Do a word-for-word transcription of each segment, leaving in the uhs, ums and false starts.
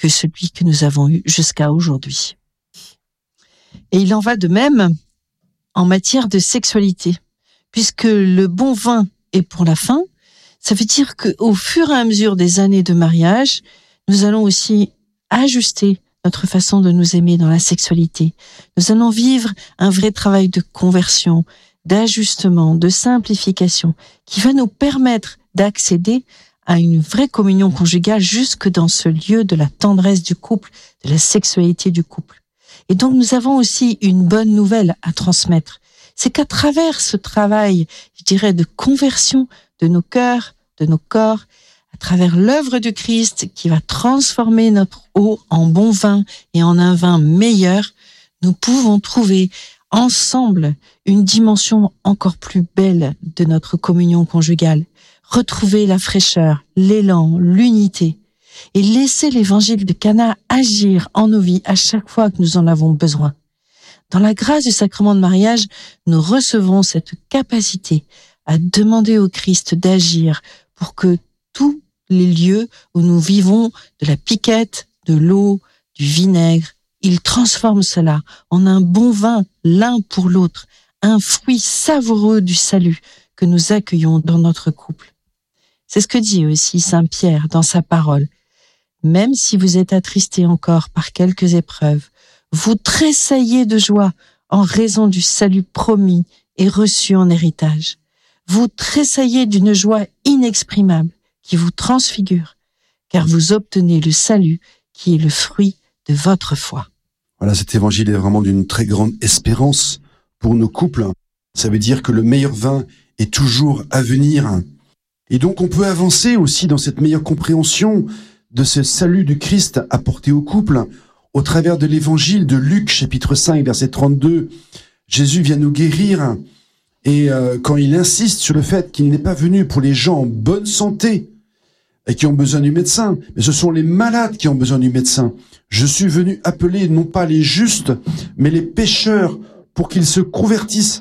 que celui que nous avons eu jusqu'à aujourd'hui. Et il en va de même en matière de sexualité, puisque le bon vin est pour la fin. Ça veut dire qu'au fur et à mesure des années de mariage, nous allons aussi ajuster notre façon de nous aimer dans la sexualité. Nous allons vivre un vrai travail de conversion, d'ajustement, de simplification, qui va nous permettre d'accéder à une vraie communion conjugale jusque dans ce lieu de la tendresse du couple, de la sexualité du couple. Et donc nous avons aussi une bonne nouvelle à transmettre. C'est qu'à travers ce travail, je dirais, de conversion de nos cœurs, de nos corps, à travers l'œuvre du Christ qui va transformer notre eau en bon vin et en un vin meilleur, nous pouvons trouver ensemble une dimension encore plus belle de notre communion conjugale. Retrouver la fraîcheur, l'élan, l'unité et laisser l'évangile de Cana agir en nos vies à chaque fois que nous en avons besoin. Dans la grâce du sacrement de mariage, nous recevons cette capacité à demander au Christ d'agir pour que tous les lieux où nous vivons de la piquette, de l'eau, du vinaigre, il transforme cela en un bon vin l'un pour l'autre, un fruit savoureux du salut que nous accueillons dans notre couple. C'est ce que dit aussi Saint Pierre dans sa parole. Même si vous êtes attristés encore par quelques épreuves, vous tressaillez de joie en raison du salut promis et reçu en héritage. Vous tressaillez d'une joie inexprimable qui vous transfigure, car vous obtenez le salut qui est le fruit de votre foi. Voilà, cet évangile est vraiment d'une très grande espérance pour nos couples. Ça veut dire que le meilleur vin est toujours à venir. Et donc on peut avancer aussi dans cette meilleure compréhension de ce salut du Christ apporté au couple au travers de l'évangile de Luc, chapitre cinq, verset trente-deux. Jésus vient nous guérir et euh, quand il insiste sur le fait qu'il n'est pas venu pour les gens en bonne santé et qui ont besoin du médecin, mais ce sont les malades qui ont besoin du médecin. Je suis venu appeler non pas les justes, mais les pécheurs pour qu'ils se convertissent,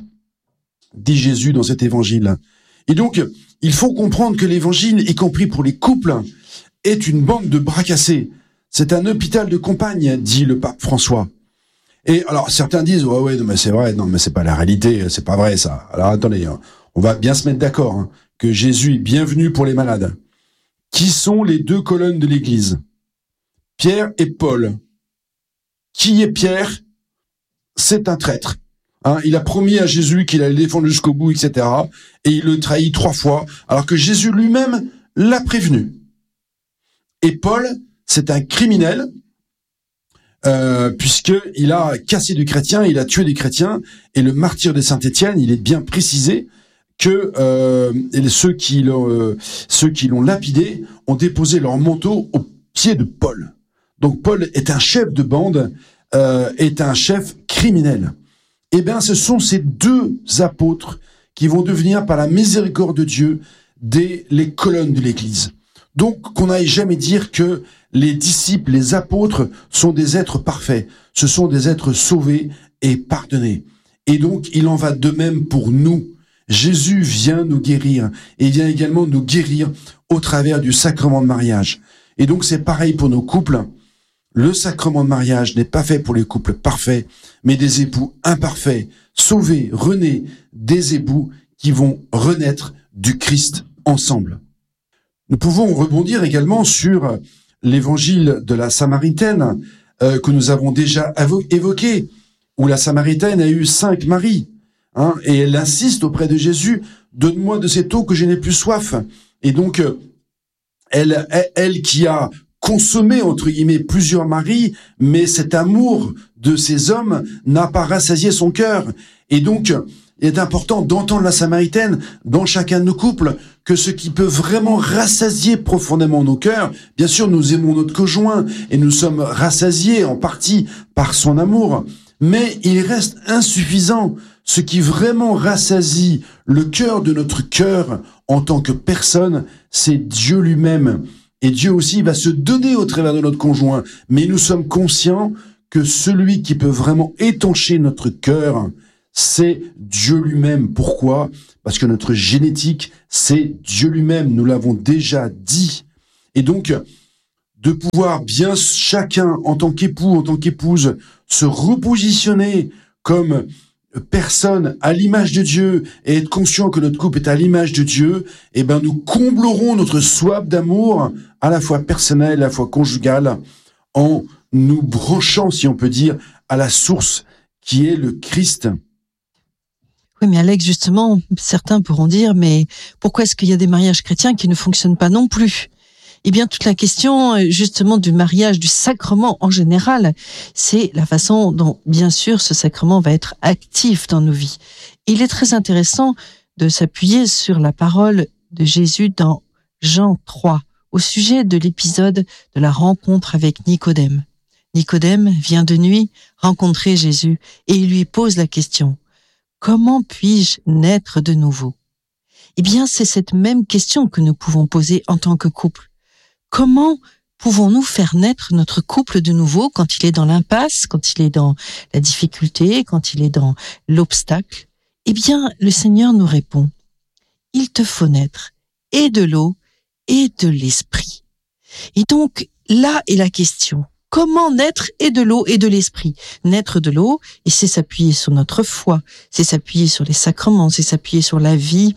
dit Jésus dans cet évangile. Et donc, il faut comprendre que l'évangile, y compris pour les couples, est une bande de bras cassés. C'est un hôpital de campagne, dit le pape François. Et alors, certains disent, ouais, ouais, non, mais c'est vrai, non, mais c'est pas la réalité, c'est pas vrai, ça. Alors, attendez, hein, on va bien se mettre d'accord, hein, que Jésus est bienvenu pour les malades. Qui sont les deux colonnes de l'Église? Pierre et Paul. Qui est Pierre? C'est un traître. Hein, il a promis à Jésus qu'il allait le défendre jusqu'au bout, et cetera. Et il le trahit trois fois, alors que Jésus lui-même l'a prévenu. Et Paul, c'est un criminel, euh, puisqu'il a cassé des chrétiens, il a tué des chrétiens, et le martyr de Saint-Étienne, il est bien précisé que euh, ceux qui l'ont, euh, ceux qui l'ont lapidé ont déposé leur manteau aux pieds de Paul. Donc Paul est un chef de bande, euh, est un chef criminel. Eh bien, ce sont ces deux apôtres qui vont devenir, par la miséricorde de Dieu, des, les colonnes de l'Église. Donc, qu'on n'aille jamais dire que les disciples, les apôtres, sont des êtres parfaits. Ce sont des êtres sauvés et pardonnés. Et donc, il en va de même pour nous. Jésus vient nous guérir et il vient également nous guérir au travers du sacrement de mariage. Et donc, c'est pareil pour nos couples. Le sacrement de mariage n'est pas fait pour les couples parfaits, mais des époux imparfaits, sauvés, renés, des époux qui vont renaître du Christ ensemble. Nous pouvons rebondir également sur l'évangile de la Samaritaine euh, que nous avons déjà évoqué, où la Samaritaine a eu cinq maris, hein, et elle insiste auprès de Jésus, « Donne-moi de cette eau que je n'ai plus soif ». Et donc, euh, elle, elle, elle qui a consommé, entre guillemets, plusieurs maris, mais cet amour de ces hommes n'a pas rassasié son cœur. Et donc, il est important d'entendre la Samaritaine dans chacun de nos couples, que ce qui peut vraiment rassasier profondément nos cœurs, bien sûr, nous aimons notre conjoint et nous sommes rassasiés en partie par son amour, mais il reste insuffisant. Ce qui vraiment rassasie le cœur de notre cœur en tant que personne, c'est Dieu lui-même. Et Dieu aussi va se donner au travers de notre conjoint. Mais nous sommes conscients que celui qui peut vraiment étancher notre cœur, c'est Dieu lui-même. Pourquoi? Parce que notre génétique, c'est Dieu lui-même. Nous l'avons déjà dit. Et donc, de pouvoir bien chacun, en tant qu'époux, en tant qu'épouse, se repositionner comme personne à l'image de Dieu et être conscient que notre couple est à l'image de Dieu, eh ben nous comblerons notre soif d'amour à la fois personnel, à la fois conjugal, en nous branchant, si on peut dire, à la source qui est le Christ. Oui, mais Alex, justement, certains pourront dire, mais pourquoi est-ce qu'il y a des mariages chrétiens qui ne fonctionnent pas non plus ? Eh bien, toute la question, justement, du mariage, du sacrement en général, c'est la façon dont, bien sûr, ce sacrement va être actif dans nos vies. Et il est très intéressant de s'appuyer sur la parole de Jésus dans Jean trois, au sujet de l'épisode de la rencontre avec Nicodème. Nicodème vient de nuit rencontrer Jésus et il lui pose la question « Comment puis-je naître de nouveau ?» Eh bien, c'est cette même question que nous pouvons poser en tant que couple. Comment pouvons-nous faire naître notre couple de nouveau quand il est dans l'impasse, quand il est dans la difficulté, quand il est dans l'obstacle ? Eh bien, le Seigneur nous répond « Il te faut naître et de l'eau et de l'esprit. » Et donc, là est la question. Comment naître et de l'eau et de l'esprit ? Naître de l'eau, et c'est s'appuyer sur notre foi, c'est s'appuyer sur les sacrements, c'est s'appuyer sur la vie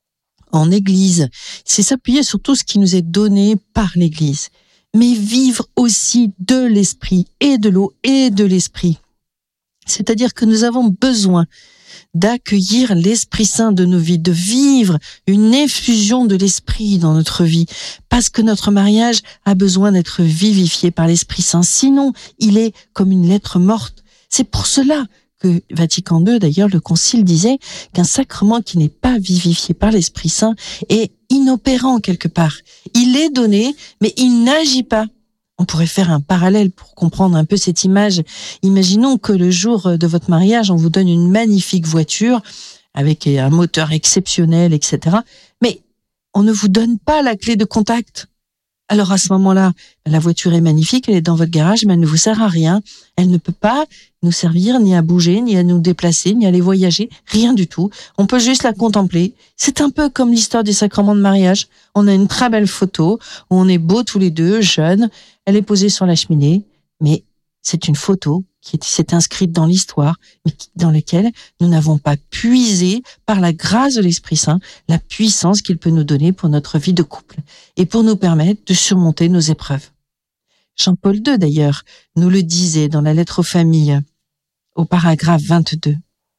en Église, c'est s'appuyer sur tout ce qui nous est donné par l'Église. Mais vivre aussi de l'esprit, et de l'eau et de l'esprit. C'est-à-dire que nous avons besoin d'accueillir l'Esprit Saint de nos vies, de vivre une effusion de l'Esprit dans notre vie, parce que notre mariage a besoin d'être vivifié par l'Esprit Saint. Sinon, il est comme une lettre morte. C'est pour cela que Vatican deux, d'ailleurs, le Concile disait qu'un sacrement qui n'est pas vivifié par l'Esprit Saint est inopérant quelque part. Il est donné, mais il n'agit pas. On pourrait faire un parallèle pour comprendre un peu cette image. Imaginons que le jour de votre mariage, on vous donne une magnifique voiture avec un moteur exceptionnel, et cetera. Mais on ne vous donne pas la clé de contact. Alors à ce moment-là, la voiture est magnifique, elle est dans votre garage, mais elle ne vous sert à rien. Elle ne peut pas nous servir ni à bouger, ni à nous déplacer, ni à aller voyager, rien du tout. On peut juste la contempler. C'est un peu comme l'histoire du sacrement de mariage. On a une très belle photo où on est beaux tous les deux, jeunes. Elle est posée sur la cheminée, mais c'est une photo qui s'est inscrite dans l'histoire, mais dans laquelle nous n'avons pas puisé, par la grâce de l'Esprit Saint, la puissance qu'il peut nous donner pour notre vie de couple et pour nous permettre de surmonter nos épreuves. Jean-Paul deux, d'ailleurs, nous le disait dans la lettre aux familles, au paragraphe vingt-deux.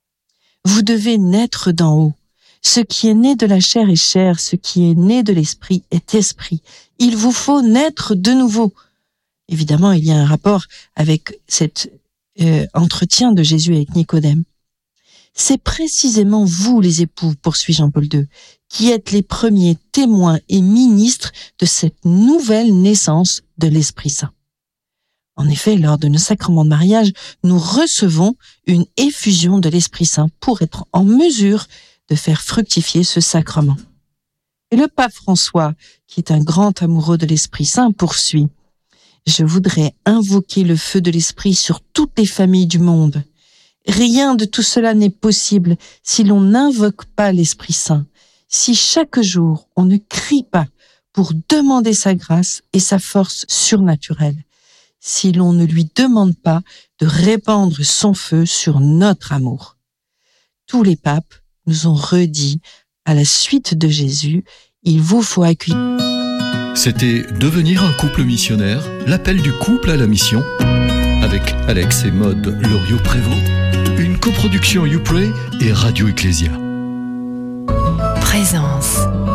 « Vous devez naître d'en haut. Ce qui est né de la chair est chair, ce qui est né de l'esprit est esprit. Il vous faut naître de nouveau. » Évidemment, il y a un rapport avec cet euh, entretien de Jésus avec Nicodème. C'est précisément vous, les époux, poursuit Jean-Paul deux, qui êtes les premiers témoins et ministres de cette nouvelle naissance de l'Esprit Saint. En effet, lors de nos sacrements de mariage, nous recevons une effusion de l'Esprit Saint pour être en mesure de faire fructifier ce sacrement. Et le pape François, qui est un grand amoureux de l'Esprit Saint, poursuit. Je voudrais invoquer le feu de l'Esprit sur toutes les familles du monde. Rien de tout cela n'est possible si l'on n'invoque pas l'Esprit Saint, si chaque jour on ne crie pas pour demander sa grâce et sa force surnaturelle, si l'on ne lui demande pas de répandre son feu sur notre amour. Tous les papes nous ont redit, à la suite de Jésus, il vous faut accueillir. C'était Devenir un couple missionnaire, l'appel du couple à la mission, avec Alex et Maude Loriot-Prévost, une coproduction YouPray et Radio Ecclésia. Présence.